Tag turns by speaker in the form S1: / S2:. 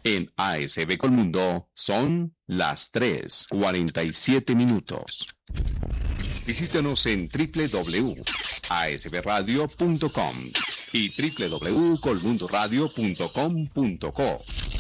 S1: En ASB Colmundo son las 3:47. Visítanos en www.asbradio.com y www.colmundoradio.com.co.